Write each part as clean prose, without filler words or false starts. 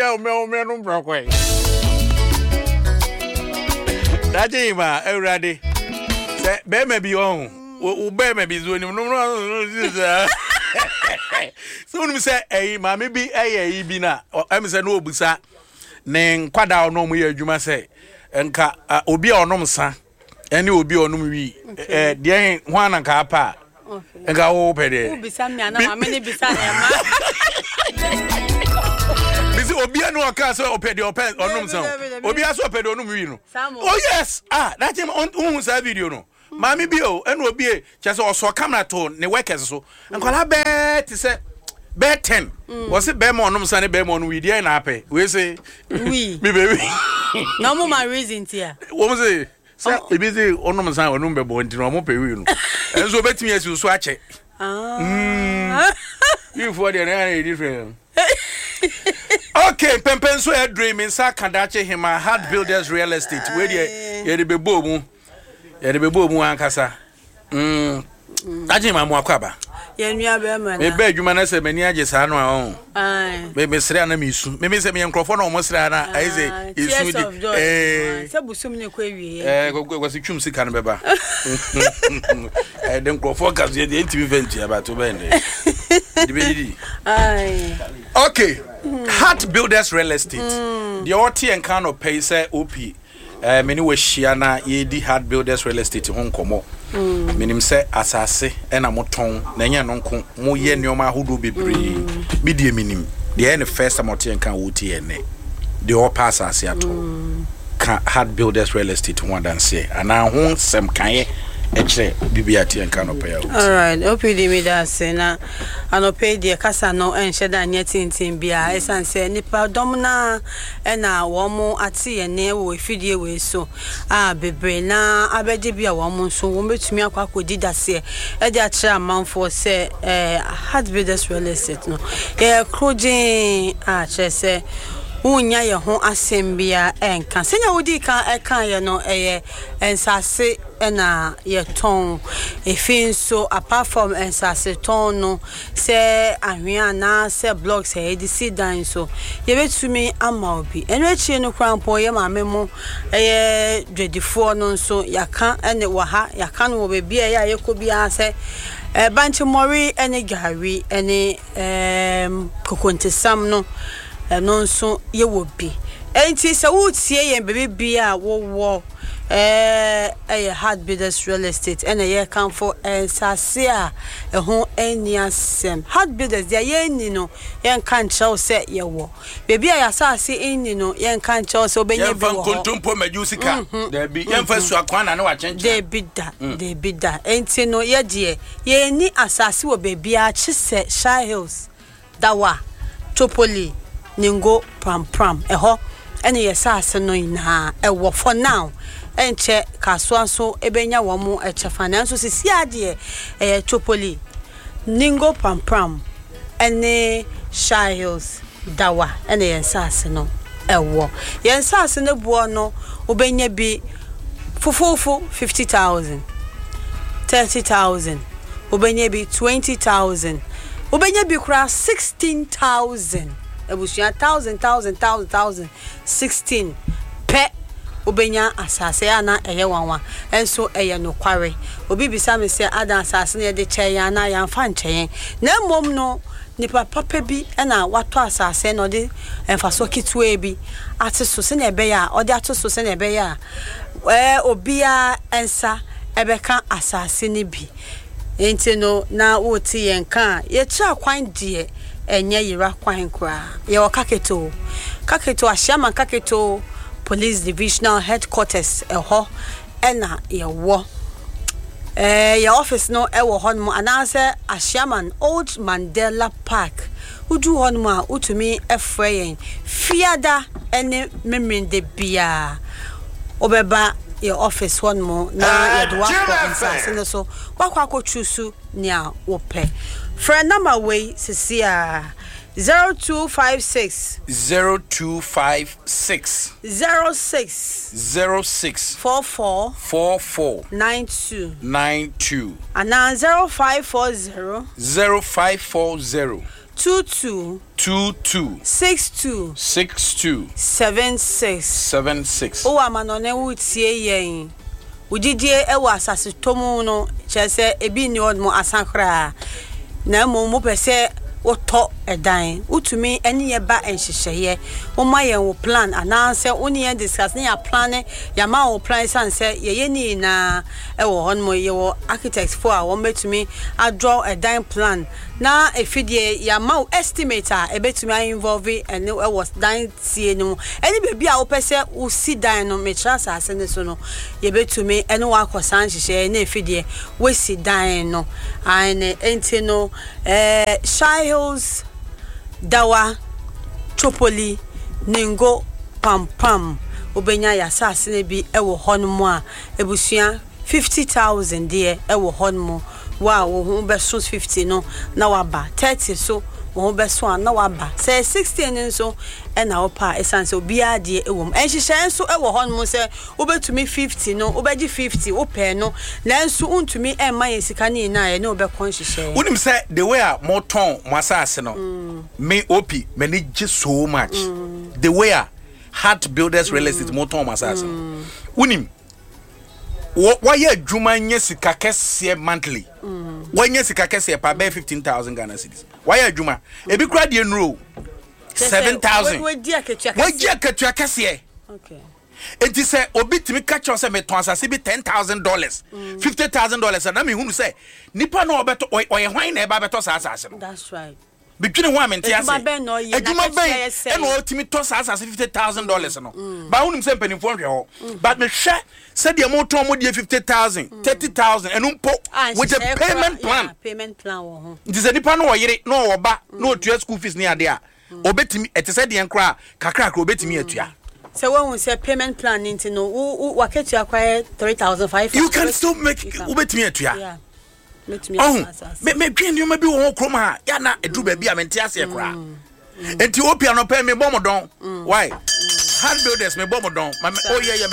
o me no brokwe daje ma ewrade se be ma bi on o be ma bi zo ni no so unu say ma me bi bi na em say no obusa ne nkwada no mu ye adwuma say enka obi a onom sa ene obi onom wi de ho ananka apa enka wo pede obisa me na ma me ne bisa na ma bisi obi anu aka so opede onom sa obi aso opede onom wi no oh yes that him on sa video no mami bi o ene obi e chese oso camera to ne workers so enkwala bet say bet 10 was it be mo onom sa ne be mo no wi dey na ape we say we me baby no mo my reason here wo say say e bi say onom sa onum be bo ntino mo pe wi no enso betimi asi so ache you for the na different okay pempen so a dream in sa kadache hima hard builders real estate we dey be bebo mu ankasa aje ma mu akwaba ye nua be ma na me ba adwuma na se mani age sa no a me sre na me su me se me nkrofo na o mo sre na aize isu di se busum ne kwa wie kwasi twum sika no beba den nkrofo ka ze de ntimi venti aba to bende di okay Heart Builders Real Estate the OT and kind of pay say OP many we shiana ye di Heart Builders Real Estate hon komo minim say asase na moton na nya nonko mo ye neoma hodo bebre bi die minim the first time OT and kan OT ene the all pass asase ato Heart Builders Real Estate one dan say ana hon sem kan ekre bibiati en kan opaya uti all right opidi me da say na anope de kasa no enhye da nya tintin bia esan say nipa dom na na wo mo ati ye ne wo efidie we so bebre na abeje bia wo mo so wo betumi akwakodidi da say e de akire amanfo say Heart Builders Real Estate no ye krojin kire say unya ye ho asembia enka senya wodi kan ekan ye no ensase na ye ton efin so apart from ensase ton no se ahwea na se blocks e di sidan so ye betumi ama obi eno echi no krampo ye mamemo dwedifo no so yaka ene wa ha yaka no be bia ya ye ko bia se banchi mori ene gari ene kokontesam no no so ye wo bi enti se wo tie ye bebe bia wo Heart Builders Real Estate ene ye kan for sase a ho eniasem Heart Builders dia ye ni no ye kan chaw se ye wo bebi a sase eni no ye kan chaw se obenye bi wo kontumpo majusika there be ye fa su akwana na wa chenche de bida enti no ye die ye ni asase wo bebi a chise Shy Hills dawa Topoli Ningo pram eho ene yesase no ina ewo for now enche kaswa so ebenya wo mu eche finance sisi ade Topoli Ningo pram ene Shy Hills dawa ene yesase no ewo yesase ne buo no obenya bi fufufu 50,000 30,000 obenya bi 20,000 obenya bi kura 16,000 ebusia 1,000 16 pe obenya asase ana eye wanwa enso eye no kware obi bisa me se adan asase na de cheya na ya mfa nchen na mom no nipa papa bi na wato asase no de emfaso kitwe bi ateso se na ebe ya ode ateso se na ebe ya obia ensa ebeka asase ni bi enti no na woti yenka ye cha kwan die enye yira kwan kra ye wakaketo ashama kaketo police divisional headquarters eho ena ye wo your office no ewo honmo anase Ashaman Old Mandela Park udu honmo utumi efreyen fiada ene memrinde bia obeba your office honmo na ye do akọ nsase so wakọ akọchusu nia wope friend number way sisia 0256 06 44 92 and now 0540 22 62 76 o amanone wutie yen ujidie ewa asase tomu no chese ebi ni odmo asankra na mo pese woto edan utumi eni ye ba enhyehyeye wo ma ye wo plan ananse woni ye discuss ya plan ya ma wo plan sanse ye ni na ewo hon mo ye wo architect for wo metumi a draw a design plan na efidie ya ma wo estimator ebetumi involve eni ewo design tie no eni bebi a wo pese wo si dan no me trust asene so no ye betumi eni wa kosan hyehye na efidie we si dan no ane enti no Hills, Dawa, Chopoli, Ningo, Pam, Obenya Yasas nebi ewo honmo a ebusua 50,000 there ewo honmo wow wo beso 50 no na waba 30 so wo beso na waba say 16 nso e na opa esanse obi ade ewom enhyehyɛ nso ewo honmo se obetumi 50 no obeji 50 ope no nanso untumi emma yesika ne na ye na obekon hyehyɛ unim say the way a moton masase no me opi many just so much the way a Heart Builders Real Estate moton masase unim why adwuma nye sika kese monthly why nye sika kese pa be 15,000 Ghana cedis why adwuma ebi kura de nro 7,000 we dia ketua kese okay enti say obi timi catch us me ton asase bi $10,000 $50,000 na me hunu say nipa no obeto oye hwan na e ba beto asase no that's right between one and tiase adwuma ben e no timi to asase $50,000 no ba hunu say penifo hwe ho but me hwe said the amount of 50,000 30,000 and umpo with a payment plan wo ho it is nipa no oyere no oba no tua school fees ni ade a obetimi et said the enkra kakra obetimi atua. So when we say payment plan into no waketu acquire 3,500 you can still make ubetimi atua. Yeah. Me dwin you maybe wo kroma ya na edu ba bia mente ase ekra. Enti opia no pay me bomodon. Why? Heart Builders me bomodon. Oh yeah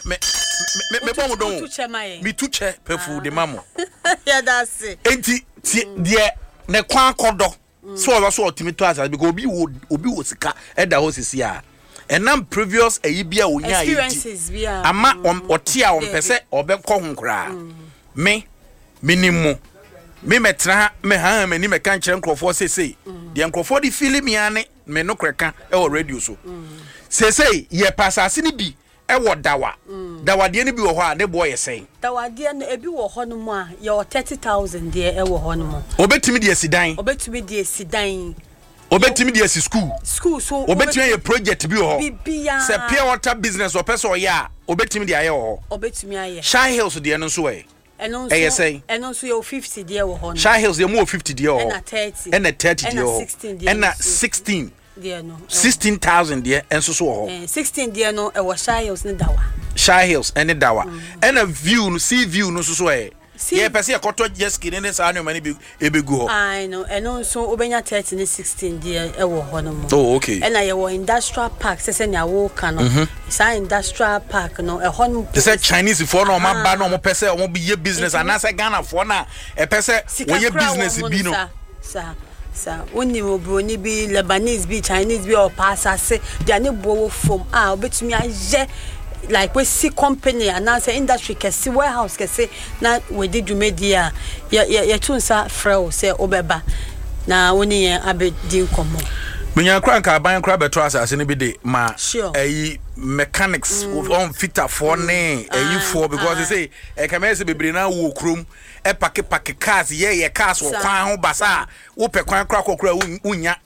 me bomodon. Me tuche pefu de mamo. Yeah that's it. Enti de ne kwa kodo. So so otimi to asa because obi wo sika e da ho sisi a. Enam previous bia wo nya experiences bia. Ama otia on pese obekọ ho kra. Me minimum me metra me ha mani me kan kire nkrofo sesei de nkrofo di film ane me no kreka e wo radio so sesei ye pasase ni bi e wo dawa de ni bi wo ho a ne boy yesei dawa de no ebi wo ho no mu a ye 30,000 de e wo ho no mu obetimi de sidan obetimi de sidan obetimi de school so obetimi ye project bi wo ho se pure water business o person ya obetimi de aye wo ho obetimi aye Shy Hills de no so eno so you 50 there wo ho Shy Hills there more 50 there ho and 30 there and 16 there no 16,000 there enso so ho 16 there no e wo Shy Hills ne dawa Shy Hills and dawa and a view no sea view no so yeah pese akoto just skin ne sa no mani bi ebegu ho I know eno so obenya 30 ne 16 there e wo ho no mo oh okay and na wo industrial park se na wo kan no sa industrial park no e ho no say Chinese for no ma ba no mo pese o mo bi ye business and say Ghana for na e pese wo ye business bi no sa oni mo bro ni bi Lebanese bi Chinese bi o pass ase dia ne bo from obetumi aje like we see company and now say industry kesi warehouse kesi na we did media ya tunsa frau say obeba na woni ye abedin komo Minya kranka ban kra beto asase ne bi de ma mechanics on fitter for ne for because they say e kamese bebre na wo krom e pack cars ye cars wo kwan ho basa wo pe kwan kra unya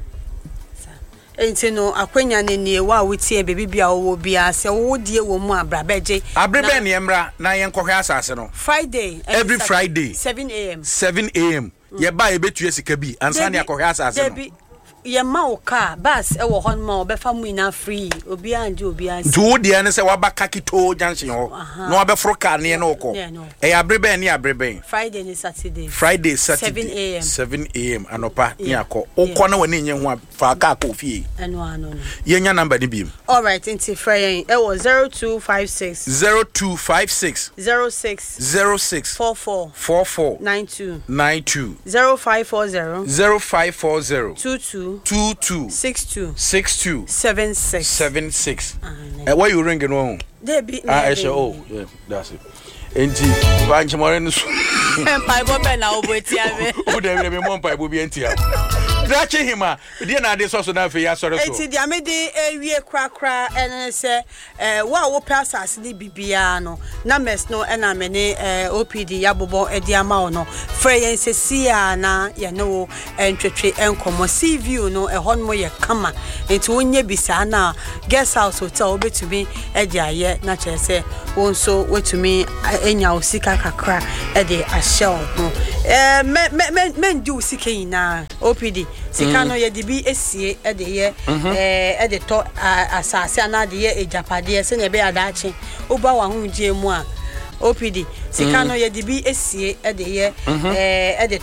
enti no akwanya ne nie wa wutie bebi bia wo bia se wo die wo mu abrabeje abrebe ne emra na yen kohwe asase no Friday every Friday 7 a.m. ye ba e betu sika bi ansa ne akohwe asase no ye ma wo car bus e wo hon ma obefa mu ina free obi anje obi anse to de ane se wabaka kito junction ho no abefro car ne no ko e abrebe ni abrebe Friday ni Saturday 7 am anopa ni akọ ukọ na wani nye ho fa car ko fie no ye nya number ni bi all right inti frey e was 0256 06 44 92 0540 22 62 76 why you ringing on Debbie oh yeah that's it enti banche more no pai bo be na obotia me o de me mo pai bo bi entia dachi hima de na de so na fe ya sore so enti dia me de ewie krakra ene se wa wo pasas ni bibia no na mes no na me ne OPD ya bobo e dia ma no frey yen se sia na ye no entwetwe enkomo CV no hon mo ye kama enti wonye bisa na guest house hotel obetumi e dia ye na chese wonso wetumi enya osika kakra e de ahye ho men do sika ina OPD sika no ye de bi esie e de ye e de to asase na de ye ejapade se ne be adache oba wa hu je mu a OPD sika no ye de bi esie e de ye e de